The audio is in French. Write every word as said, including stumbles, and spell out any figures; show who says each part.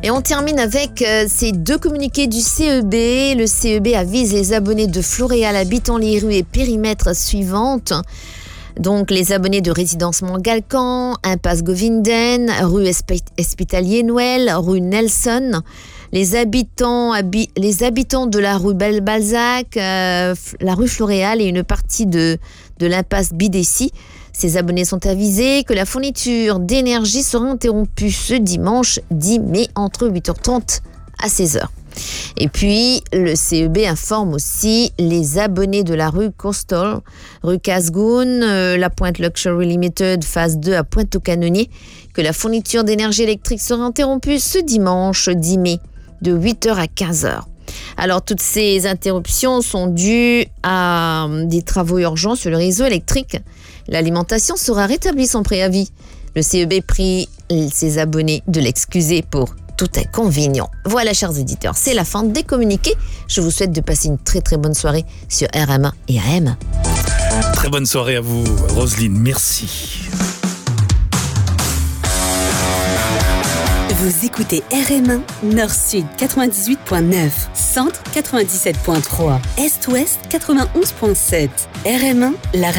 Speaker 1: Et on termine avec euh, ces deux communiqués du C E B. Le C E B avise les abonnés de Floréal habitant les rues et périmètres suivantes. Donc, les abonnés de résidence Mangalcan, impasse Govinden, rue Esp- Hospitalier-Noël, rue Nelson. Les habitants, habi- les habitants de la rue Bel- Balzac, euh, la rue Floréal et une partie de, de l'impasse Bidessi. Ces abonnés sont avisés que la fourniture d'énergie sera interrompue ce dimanche dix mai entre huit heures trente à seize heures. Et puis, le C E B informe aussi les abonnés de la rue Coastal, rue Casgoun, euh, la Pointe Luxury Limited, phase deux à Pointe-aux-Canonniers, que la fourniture d'énergie électrique sera interrompue ce dimanche dix mai de huit heures à quinze heures. Alors, toutes ces interruptions sont dues à des travaux urgents sur le réseau électrique. L'alimentation sera rétablie sans préavis. Le C E B prie ses abonnés de l'excuser pour tout inconvénient. Voilà, chers auditeurs, c'est la fin des communiqués. Je vous souhaite de passer une très très bonne soirée sur R M un et A M.
Speaker 2: Très bonne soirée à vous, Roselyne. Merci.
Speaker 3: Vous écoutez R M un, Nord-Sud quatre-vingt-dix-huit point neuf, Centre quatre-vingt-dix-sept point trois, Est-Ouest quatre-vingt-onze point sept. R M un, la